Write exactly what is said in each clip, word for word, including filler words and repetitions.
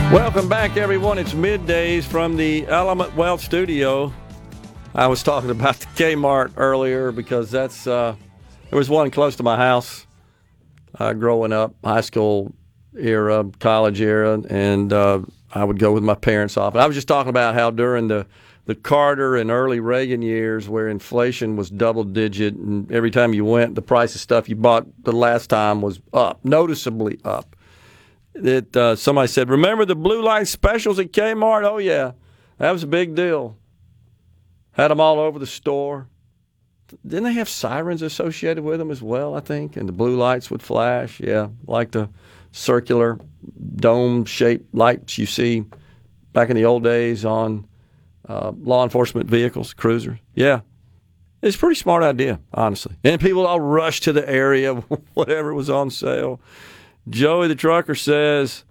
Welcome back, everyone. It's middays from the Element Wealth Studio. I was talking about the Kmart earlier because that's uh, there was one close to my house uh, growing up, high school era, college era, and uh, I would go with my parents often. I was just talking about how during the, the Carter and early Reagan years where inflation was double-digit and every time you went, the price of stuff you bought the last time was up, noticeably up. That uh, somebody said, remember the blue light specials at Kmart? Oh, yeah, that was a big deal. Had them all over the store. Didn't they have sirens associated with them as well, I think? And the blue lights would flash, yeah, like the circular dome-shaped lights you see back in the old days on uh, law enforcement vehicles, cruisers. Yeah, it's a pretty smart idea, honestly. And people all rushed to the area, whatever was on sale. Joey the trucker says,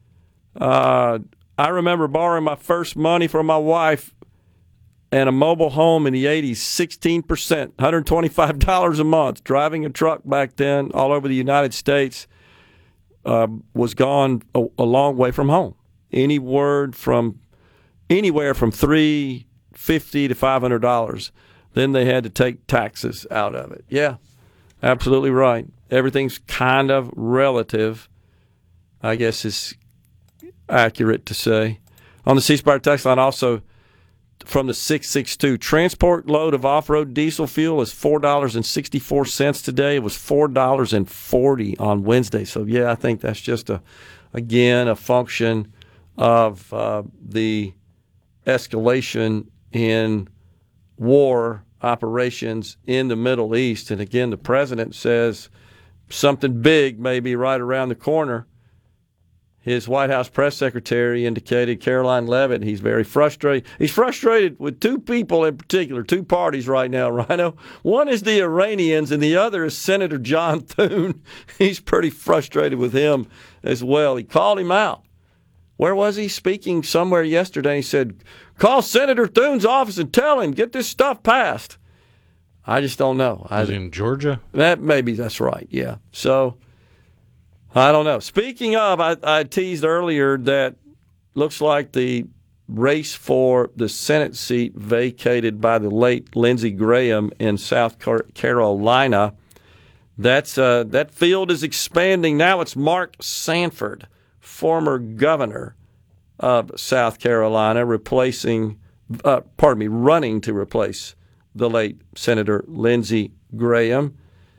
uh, I remember borrowing my first money from my wife and a mobile home in the eighties, sixteen percent, one hundred twenty-five dollars a month. Driving a truck back then all over the United States uh, was gone a, a long way from home. Any word from anywhere from three hundred fifty dollars to five hundred dollars. Then they had to take taxes out of it. Yeah, absolutely right. Everything's kind of relative, I guess is accurate to say. On the C Spire text line also from the six six two, transport load of off-road diesel fuel is four dollars and sixty-four cents today. It was four dollars and forty cents on Wednesday. So, yeah, I think that's just, a again, a function of uh, the escalation in war operations in the Middle East. And, again, the president says something big may be right around the corner. His White House press secretary indicated, Caroline Leavitt, he's very frustrated. He's frustrated with two people in particular, two parties right now, Rhino. One is the Iranians, and the other is Senator John Thune. He's pretty frustrated with him as well. He called him out. Where was he? Speaking somewhere yesterday. He said, call Senator Thune's office and tell him, get this stuff passed. I just don't know. Was he in Georgia? That maybe that's right, yeah. So, I don't know. Speaking of, I, I teased earlier that looks like the race for the Senate seat vacated by the late Lindsey Graham in South Carolina, that's uh, that field is expanding. Now it's Mark Sanford, former governor of South Carolina, replacing, uh, pardon me, running to replace the late Senator Lindsey Graham.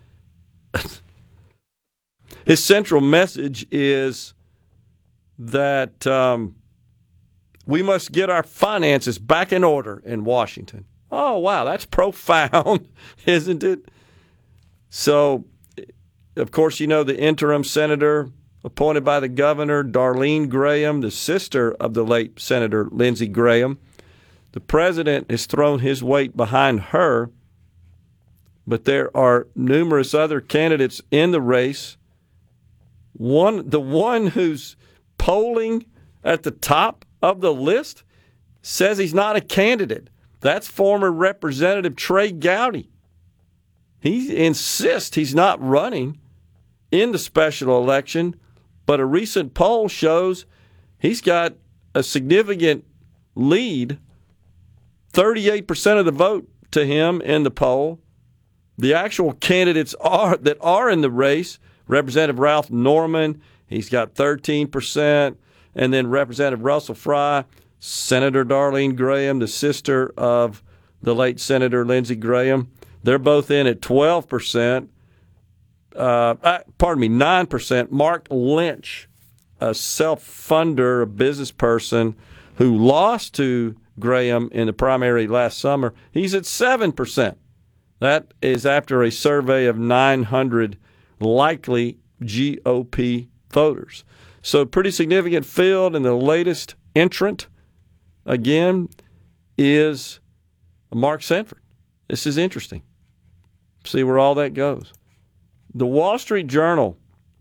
His central message is that um, we must get our finances back in order in Washington. Oh, wow, that's profound, isn't it? So, of course, you know the interim senator appointed by the governor, Darlene Graham, the sister of the late Senator Lindsey Graham. The president has thrown his weight behind her, but there are numerous other candidates in the race. One, the one who's polling at the top of the list says he's not a candidate. That's former Representative Trey Gowdy. He insists he's not running in the special election, but a recent poll shows he's got a significant lead, thirty-eight percent of the vote to him in the poll. The actual candidates are that are in the race, Representative Ralph Norman, he's got thirteen percent, and then Representative Russell Fry, Senator Darlene Graham, the sister of the late Senator Lindsey Graham, they're both in at twelve percent. Uh, pardon me, nine percent. Mark Lynch, a self-funder, a business person who lost to Graham in the primary last summer, he's at seven percent. That is after a survey of nine hundred likely G O P voters. So pretty significant field, and the latest entrant, again, is Mark Sanford. This is interesting. See where all that goes. The Wall Street Journal,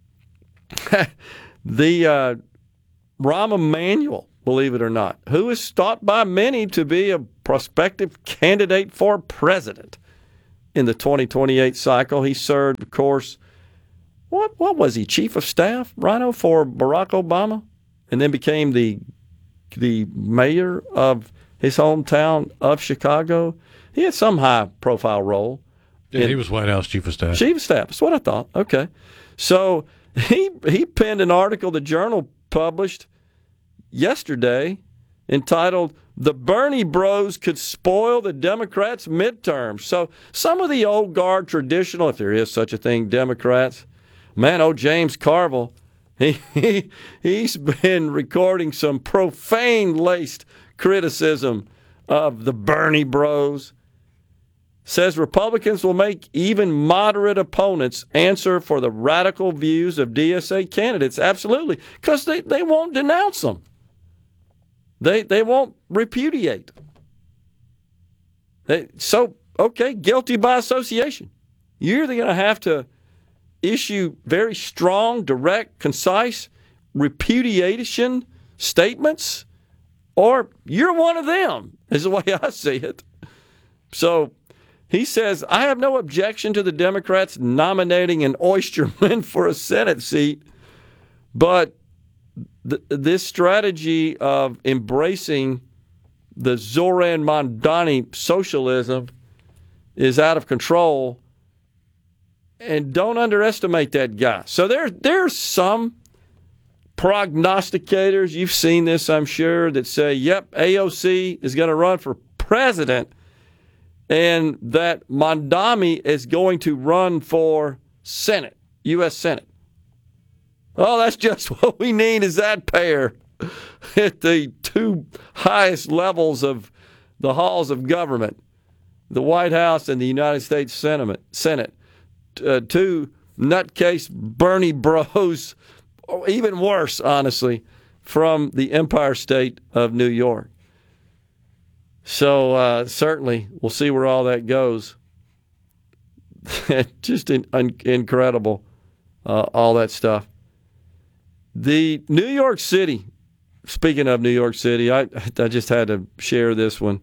the uh, Rahm Emanuel, believe it or not, who is thought by many to be a prospective candidate for president in the twenty twenty-eight cycle. He served, of course, what what was he, chief of staff, Rhino, for Barack Obama and then became the the mayor of his hometown of Chicago. He had some high-profile role. Yeah, in, he was White House chief of staff. Chief of staff. That's what I thought. Okay. So he he penned an article the Journal published yesterday entitled, "The Bernie Bros Could Spoil the Democrats' Midterms." So some of the old guard traditional, if there is such a thing, Democrats, man, oh, James Carville, he, he, he's been recording some profane-laced criticism of the Bernie Bros. Says Republicans will make even moderate opponents answer for the radical views of D S A candidates. Absolutely, because they, they won't denounce them. They they won't repudiate. They, so, okay, guilty by association. You're either going to have to issue very strong, direct, concise repudiation statements, or you're one of them, is the way I see it. So he says, I have no objection to the Democrats nominating an oysterman for a Senate seat, but th- this strategy of embracing the Zoran Mondani socialism is out of control, and don't underestimate that guy. So there, there's some prognosticators, you've seen this, I'm sure, that say, yep, A O C is going to run for president, and that Mondani is going to run for Senate, U S Senate. Oh, that's just what we need, is that pair at the two highest levels of the halls of government, the White House and the United States Senate. Senate. Uh, two nutcase Bernie Bros, or even worse, honestly, from the Empire State of New York. So uh, certainly, we'll see where all that goes. Just in, un, incredible, uh, all that stuff. The New York City, speaking of New York City, I, I just had to share this one.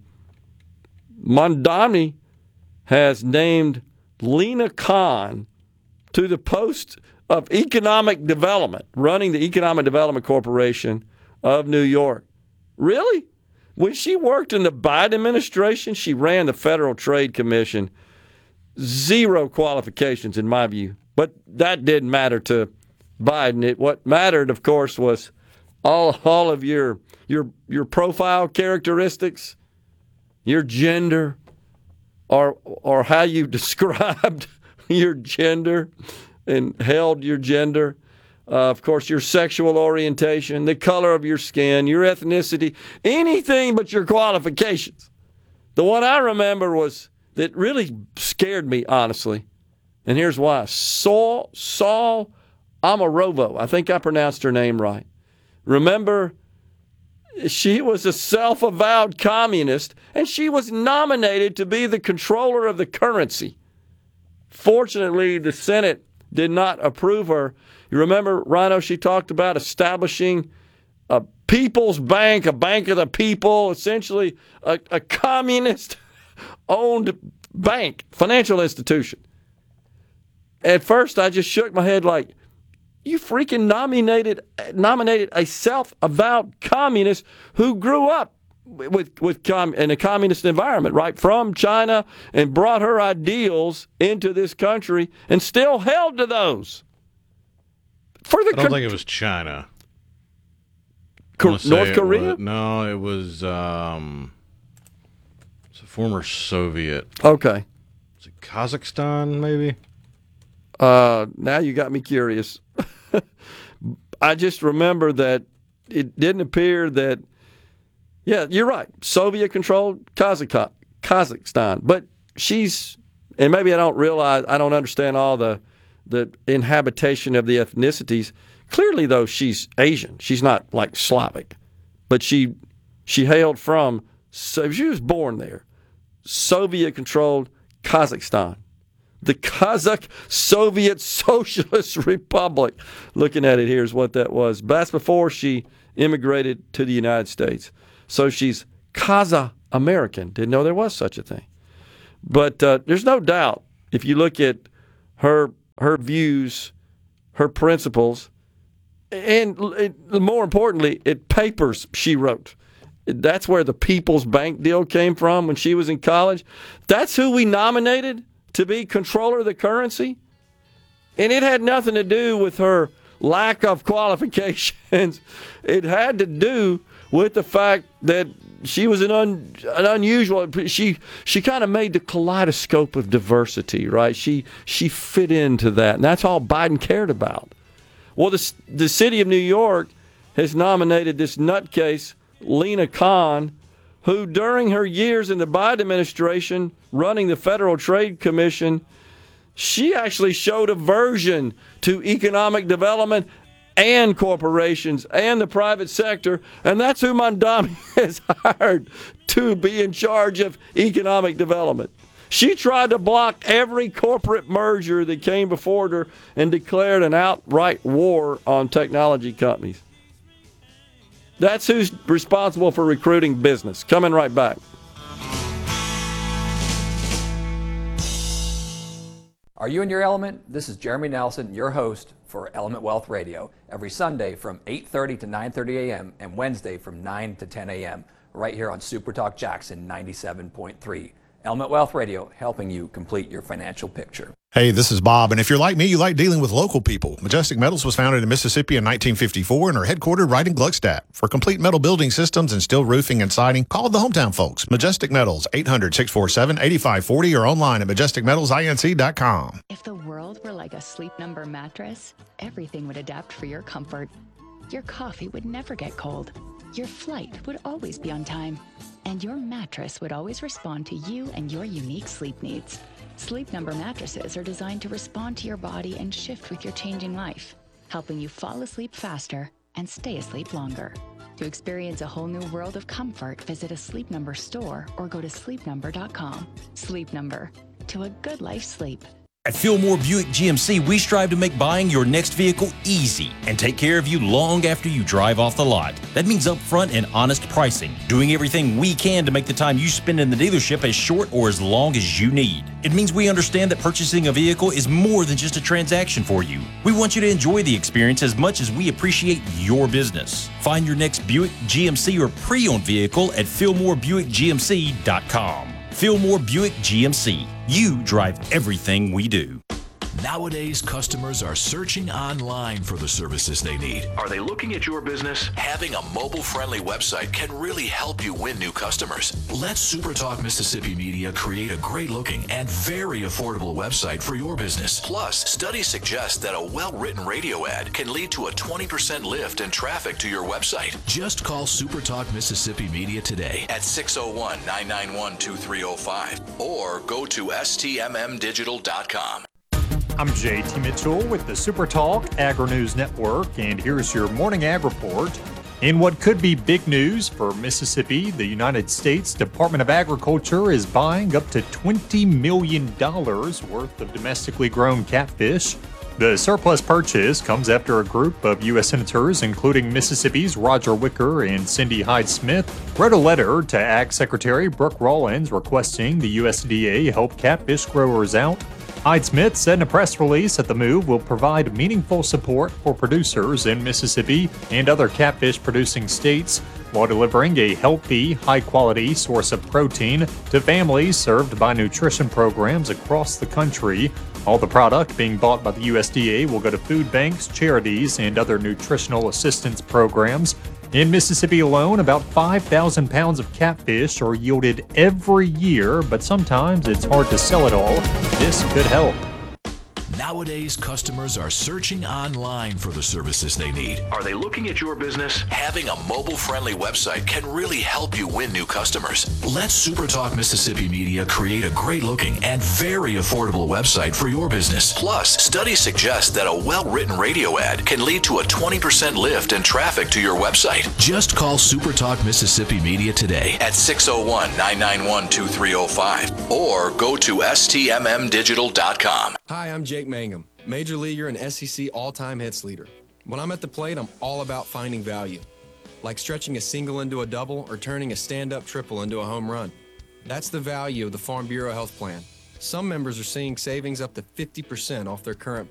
Mondani has named Lena Khan to the post of Economic Development, running the Economic Development Corporation of New York. Really? When she worked in the Biden administration, she ran the Federal Trade Commission. Zero qualifications, in my view. But that didn't matter to Biden. It, what mattered, of course, was all all of your your your profile characteristics, your gender, or or how you described your gender and held your gender. Uh, of course, your sexual orientation, the color of your skin, your ethnicity, anything but your qualifications. The one I remember was that really scared me, honestly, and here's why. Saul, Saul Amarovo, I think I pronounced her name right. Remember, she was a self-avowed communist, and she was nominated to be the controller of the currency. Fortunately, the Senate did not approve her. You remember, Rhino, she talked about establishing a people's bank, a bank of the people, essentially a, a communist-owned bank, financial institution. At first, I just shook my head like, you freaking nominated nominated a self-avowed communist who grew up with with com, in a communist environment, right, from China, and brought her ideals into this country and still held to those. For the I don't con- think it was China. Co- North Korea? Was, no, it was um, it's a former Soviet. Okay. Is it Kazakhstan, maybe? Uh, now you got me curious. I just remember that it didn't appear that, yeah, you're right, Soviet-controlled Kazakh- Kazakhstan. But she's, and maybe I don't realize, I don't understand all the the inhabitation of the ethnicities. Clearly, though, she's Asian. She's not like Slavic. But she she hailed from, so she was born there, Soviet-controlled Kazakhstan. The Kazakh Soviet Socialist Republic. Looking at it here is what that was. That's before she immigrated to the United States. So she's Kazakh-American. Didn't know there was such a thing. But uh, there's no doubt, if you look at her her views, her principles, And it, more importantly, it papers she wrote. That's where the People's Bank deal came from when she was in college. That's who we nominated to be controller of the currency. And it had nothing to do with her lack of qualifications. It had to do with the fact that she was an, un, an unusual. She she kind of made the kaleidoscope of diversity, right? She she fit into that, and that's all Biden cared about. Well, the the city of New York has nominated this nutcase, Lena Khan, who during her years in the Biden administration running the Federal Trade Commission, she actually showed aversion to economic development and corporations and the private sector, and that's who Mondami has hired to be in charge of economic development. She tried to block every corporate merger that came before her and declared an outright war on technology companies. That's who's responsible for recruiting business. Coming right back. Are you in your element? This is Jeremy Nelson, your host for Element Wealth Radio, every Sunday from eight thirty to nine thirty a.m. and Wednesday from nine to ten a.m. right here on Super Talk Jackson ninety-seven point three. Element Wealth Radio, helping you complete your financial picture. Hey, this is Bob, and if you're like me, you like dealing with local people. Majestic Metals was founded in Mississippi in nineteen fifty-four and are headquartered right in Gluckstadt. For complete metal building systems and steel roofing and siding, call the hometown folks. Majestic Metals, eight hundred, six four seven, eight five four zero or online at majestic metals inc dot com. If the world were like a Sleep Number mattress, everything would adapt for your comfort. Your coffee would never get cold. Your flight would always be on time. And your mattress would always respond to you and your unique sleep needs. Sleep Number mattresses are designed to respond to your body and shift with your changing life, helping you fall asleep faster and stay asleep longer. To experience a whole new world of comfort, visit a Sleep Number store or go to sleep number dot com. Sleep Number, to a good life sleep. At Fillmore Buick G M C, we strive to make buying your next vehicle easy and take care of you long after you drive off the lot. That means upfront and honest pricing, doing everything we can to make the time you spend in the dealership as short or as long as you need. It means we understand that purchasing a vehicle is more than just a transaction for you. We want you to enjoy the experience as much as we appreciate your business. Find your next Buick, G M C, or pre-owned vehicle at fillmore buick g m c dot com. Fillmore Buick G M C. You drive everything we do. Nowadays, customers are searching online for the services they need. Are they looking at your business? Having a mobile-friendly website can really help you win new customers. Let SuperTalk Mississippi Media create a great-looking and very affordable website for your business. Plus, studies suggest that a well-written radio ad can lead to a twenty percent lift in traffic to your website. Just call SuperTalk Mississippi Media today at six oh one, nine nine one, two three oh five or go to s t m m digital dot com. I'm J T Mitchell with the Super Talk Agri-News Network, and here's your morning ag report. In what could be big news for Mississippi, the United States Department of Agriculture is buying up to twenty million dollars worth of domestically grown catfish. The surplus purchase comes after a group of U S senators, including Mississippi's Roger Wicker and Cindy Hyde-Smith, wrote a letter to Ag Secretary Brooke Rollins requesting the U S D A help catfish growers out. Hyde-Smith said in a press release that the move will provide meaningful support for producers in Mississippi and other catfish-producing states while delivering a healthy, high-quality source of protein to families served by nutrition programs across the country. All the product being bought by the U S D A will go to food banks, charities, and other nutritional assistance programs. In Mississippi alone, about five thousand pounds of catfish are yielded every year, but sometimes it's hard to sell it all. This could help. Nowadays, customers are searching online for the services they need. Are they looking at your business? Having a mobile-friendly website can really help you win new customers. Let SuperTalk Mississippi Media create a great-looking and very affordable website for your business. Plus, studies suggest that a well-written radio ad can lead to a twenty percent lift in traffic to your website. Just call SuperTalk Mississippi Media today at six oh one, nine nine one, two three oh five or go to s t m m digital dot com. Hi, I'm Jake Mangum, major leaguer and S E C all-time hits leader. When I'm at the plate, I'm all about finding value, like stretching a single into a double or turning a stand-up triple into a home run. That's the value of the Farm Bureau Health Plan. Some members are seeing savings up to fifty percent off their current